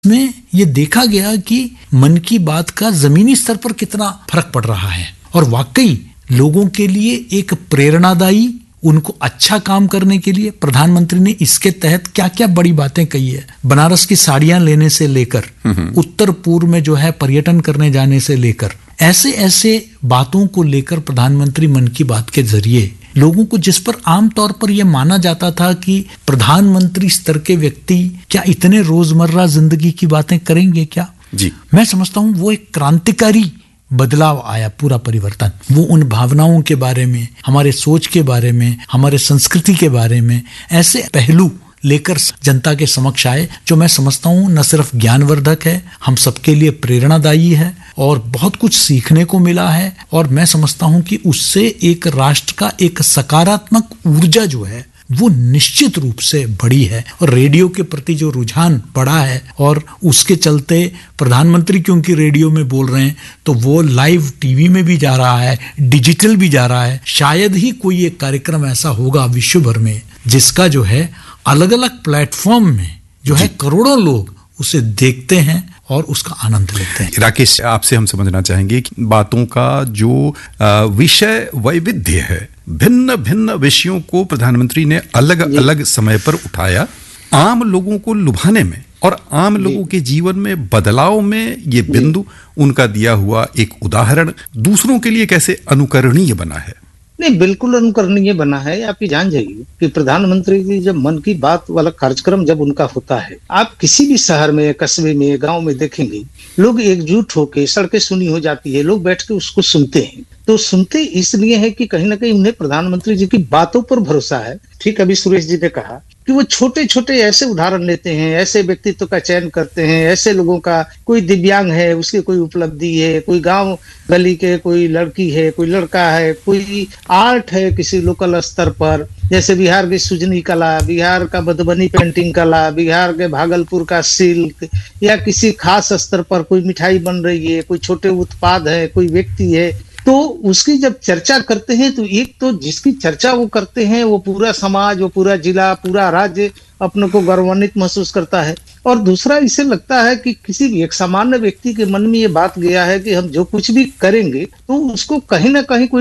में ये देखा गया कि मन की बात का जमीनी स्तर पर कितना फर्क पड़ रहा है और वाकई लोगों के लिए एक प्रेरणादायी, उनको अच्छा काम करने के लिए प्रधानमंत्री ने इसके तहत क्या क्या बड़ी बातें कही है। बनारस की साड़ियां लेने से लेकर उत्तर पूर्व में जो है पर्यटन करने जाने से लेकर ऐसे ऐसे बातों को लेकर प्रधानमंत्री मन की बात के जरिए लोगों को, जिस पर आमतौर पर यह माना जाता था कि प्रधानमंत्री स्तर के व्यक्ति क्या इतने रोजमर्रा जिंदगी की बातें करेंगे क्या जी, मैं समझता हूं वो एक क्रांतिकारी बदलाव आया, पूरा परिवर्तन। वो उन भावनाओं के बारे में, हमारे सोच के बारे में, हमारे संस्कृति के बारे में ऐसे पहलू लेकर जनता के समक्ष आए जो मैं समझता हूं न सिर्फ ज्ञानवर्धक है, हम सबके लिए प्रेरणादायी है और बहुत कुछ सीखने को मिला है। और मैं समझता हूं कि उससे एक राष्ट्र का एक सकारात्मक ऊर्जा जो है वो निश्चित रूप से बढ़ी है और रेडियो के प्रति जो रुझान बढ़ा है और उसके चलते प्रधानमंत्री क्योंकि रेडियो में बोल रहे हैं तो वो लाइव टीवी में भी जा रहा है, डिजिटल भी जा रहा है। शायद ही कोई एक कार्यक्रम ऐसा होगा विश्व भर में जिसका जो है अलग अलग प्लेटफॉर्म में जो है करोड़ों लोग उसे देखते हैं और उसका आनंद लेते हैं। राकेश, आपसे हम समझना चाहेंगे कि बातों का जो विषय वैविध्य है, भिन्न भिन्न विषयों को प्रधानमंत्री ने अलग अलग समय पर उठाया, आम लोगों को लुभाने में और आम लोगों के जीवन में बदलाव में ये बिंदु, उनका दिया हुआ एक उदाहरण दूसरों के लिए कैसे अनुकरणीय बना है। नहीं, बिल्कुल अनुकरणीय बना है। आप ये जान जाइए कि प्रधानमंत्री की जब मन की बात वाला कार्यक्रम जब उनका होता है, आप किसी भी शहर में, कस्बे में, गांव में देखेंगे लोग एकजुट होकर, सड़कें सुनी हो जाती है, लोग बैठ के उसको सुनते हैं। तो सुनते इसलिए है कि कहीं ना कहीं उन्हें प्रधानमंत्री जी की बातों पर भरोसा है। ठीक, अभी सुरेश जी ने कहा कि वो छोटे छोटे ऐसे उदाहरण लेते हैं, ऐसे व्यक्तित्व का चयन करते हैं, ऐसे लोगों का, कोई दिव्यांग है उसकी कोई उपलब्धि है, कोई गांव गली के कोई लड़की है, कोई लड़का है, कोई आर्ट है किसी लोकल स्तर पर, जैसे बिहार की सुजनी कला, बिहार का मधुबनी पेंटिंग कला, बिहार के भागलपुर का सिल्क, या किसी खास स्तर पर कोई मिठाई बन रही है, कोई छोटे उत्पाद है, कोई व्यक्ति है, तो उसकी जब चर्चा करते हैं तो एक तो जिसकी चर्चा वो करते हैं वो पूरा समाज, वो पूरा जिला, पूरा राज्य अपने को गौरवान्वित महसूस करता है। और दूसरा, इसे लगता है कि किसी भी एक सामान्य व्यक्ति के मन में ये बात गया है कि हम जो कुछ भी करेंगे तो उसको कहीं ना कहीं कोई